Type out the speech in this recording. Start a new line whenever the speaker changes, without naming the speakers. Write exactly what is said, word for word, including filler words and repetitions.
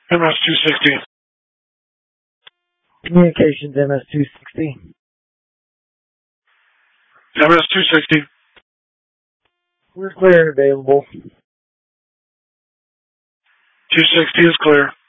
M S two sixty.
Communications M S two sixty.
M S two sixty.
We're clear and available.
two sixty is clear.